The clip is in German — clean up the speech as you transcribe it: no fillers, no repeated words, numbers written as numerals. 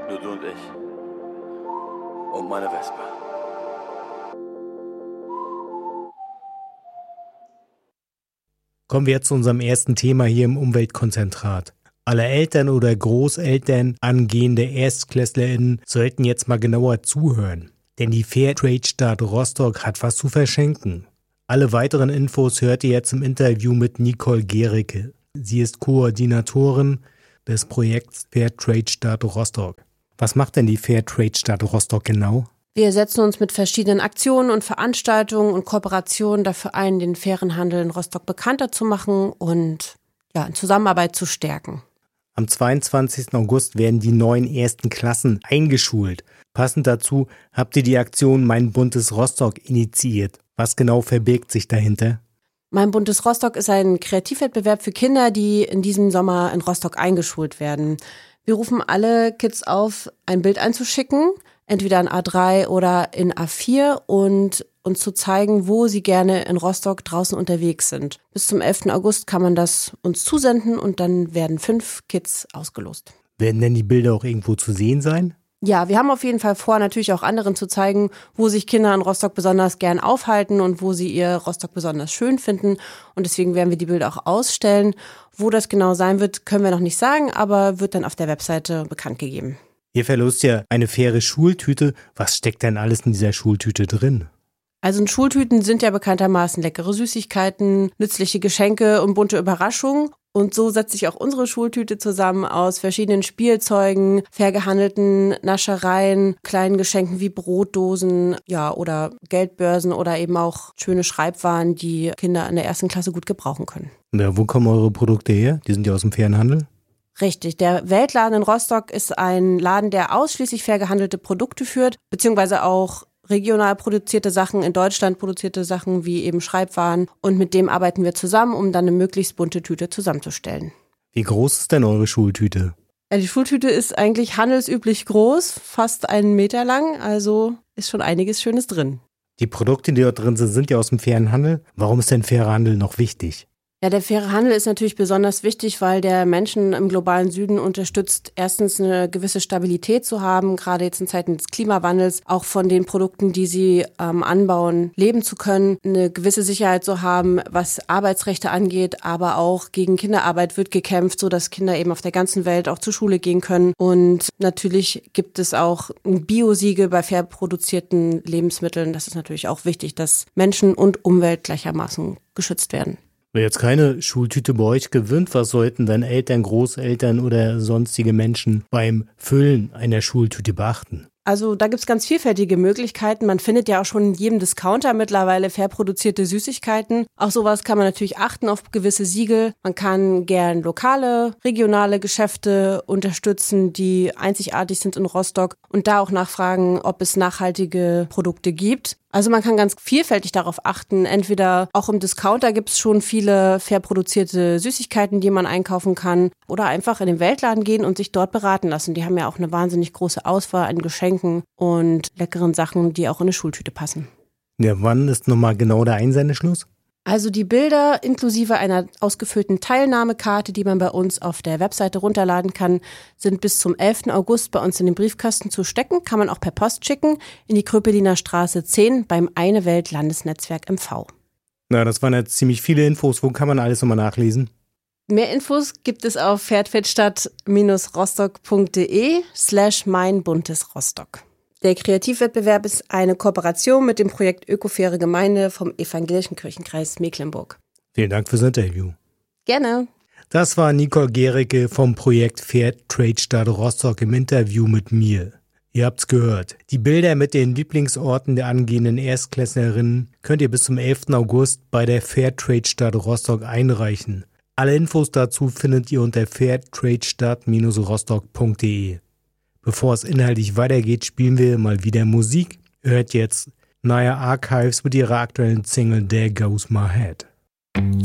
Nur du und ich. Und meine Vespa. Kommen wir jetzt zu unserem ersten Thema hier im Umweltkonzentrat. Alle Eltern oder Großeltern, angehende ErstklässlerInnen sollten jetzt mal genauer zuhören. Denn die Fairtrade-Stadt Rostock hat was zu verschenken. Alle weiteren Infos hört ihr jetzt im Interview mit Nicole Gericke. Sie ist Koordinatorin des Projekts Fairtrade-Stadt Rostock. Was macht denn die Fairtrade-Stadt Rostock genau? Wir setzen uns mit verschiedenen Aktionen und Veranstaltungen und Kooperationen dafür ein, den fairen Handel in Rostock bekannter zu machen und in Zusammenarbeit zu stärken. Am 22. August werden die neuen ersten Klassen eingeschult. Passend dazu habt ihr die Aktion Mein buntes Rostock initiiert. Was genau verbirgt sich dahinter? Mein buntes Rostock ist ein Kreativwettbewerb für Kinder, die in diesem Sommer in Rostock eingeschult werden. Wir rufen alle Kids auf, ein Bild einzuschicken, entweder in A3 oder in A4 und uns zu zeigen, wo sie gerne in Rostock draußen unterwegs sind. Bis zum 11. August kann man das uns zusenden und dann werden 5 Kids ausgelost. Werden denn die Bilder auch irgendwo zu sehen sein? Ja, wir haben auf jeden Fall vor, natürlich auch anderen zu zeigen, wo sich Kinder in Rostock besonders gern aufhalten und wo sie ihr Rostock besonders schön finden. Und deswegen werden wir die Bilder auch ausstellen. Wo das genau sein wird, können wir noch nicht sagen, aber wird dann auf der Webseite bekannt gegeben. Ihr verlost ja eine faire Schultüte. Was steckt denn alles in dieser Schultüte drin? Also in Schultüten sind ja bekanntermaßen leckere Süßigkeiten, nützliche Geschenke und bunte Überraschungen. Und so setzt sich auch unsere Schultüte zusammen aus verschiedenen Spielzeugen, fair gehandelten Naschereien, kleinen Geschenken wie Brotdosen, oder Geldbörsen oder eben auch schöne Schreibwaren, die Kinder in der 1. Klasse gut gebrauchen können. Ja, wo kommen eure Produkte her? Die sind ja aus dem fairen Handel. Richtig, der Weltladen in Rostock ist ein Laden, der ausschließlich fair gehandelte Produkte führt, beziehungsweise auch regional produzierte Sachen, in Deutschland produzierte Sachen wie eben Schreibwaren. Und mit dem arbeiten wir zusammen, um dann eine möglichst bunte Tüte zusammenzustellen. Wie groß ist denn eure Schultüte? Ja, die Schultüte ist eigentlich handelsüblich groß, fast 1 Meter lang, also ist schon einiges Schönes drin. Die Produkte, die dort drin sind, sind ja aus dem fairen Handel. Warum ist denn fairer Handel noch wichtig? Ja, der faire Handel ist natürlich besonders wichtig, weil der Menschen im globalen Süden unterstützt, erstens eine gewisse Stabilität zu haben, gerade jetzt in Zeiten des Klimawandels, auch von den Produkten, die sie anbauen, leben zu können, eine gewisse Sicherheit zu haben, was Arbeitsrechte angeht, aber auch gegen Kinderarbeit wird gekämpft, sodass Kinder eben auf der ganzen Welt auch zur Schule gehen können. Und natürlich gibt es auch ein Biosiegel bei fair produzierten Lebensmitteln. Das ist natürlich auch wichtig, dass Menschen und Umwelt gleichermaßen geschützt werden. Wer jetzt keine Schultüte bei euch gewinnt, was sollten dann Eltern, Großeltern oder sonstige Menschen beim Füllen einer Schultüte beachten? Also da gibt's ganz vielfältige Möglichkeiten. Man findet ja auch schon in jedem Discounter mittlerweile fair produzierte Süßigkeiten. Auch sowas kann man natürlich achten auf gewisse Siegel. Man kann gern lokale, regionale Geschäfte unterstützen, die einzigartig sind in Rostock und da auch nachfragen, ob es nachhaltige Produkte gibt. Also man kann ganz vielfältig darauf achten. Entweder auch im Discounter gibt's schon viele fair produzierte Süßigkeiten, die man einkaufen kann. Oder einfach in den Weltladen gehen und sich dort beraten lassen. Die haben ja auch eine wahnsinnig große Auswahl an Geschenken und leckeren Sachen, die auch in eine Schultüte passen. Ja, wann ist nochmal genau der Einsendeschluss? Also die Bilder inklusive einer ausgefüllten Teilnahmekarte, die man bei uns auf der Webseite runterladen kann, sind bis zum 11. August bei uns in den Briefkasten zu stecken. Kann man auch per Post schicken in die Kröpeliner Straße 10 beim Eine Welt Landesnetzwerk MV. Na, das waren jetzt ziemlich viele Infos. Wo kann man alles nochmal nachlesen? Mehr Infos gibt es auf fairtradestadt-rostock.de/meinbuntesrostock. Der Kreativwettbewerb ist eine Kooperation mit dem Projekt Ökofaire Gemeinde vom Evangelischen Kirchenkreis Mecklenburg. Vielen Dank fürs Interview. Gerne. Das war Nicole Gericke vom Projekt Fairtrade-Stadt Rostock im Interview mit mir. Ihr habt's gehört. Die Bilder mit den Lieblingsorten der angehenden Erstklässlerinnen könnt ihr bis zum 11. August bei der Fairtrade-Stadt Rostock einreichen. Alle Infos dazu findet ihr unter fairtradestadt-rostock.de. Bevor es inhaltlich weitergeht, spielen wir mal wieder Musik. Hört jetzt Naya Archives mit ihrer aktuellen Single There Goes My Head.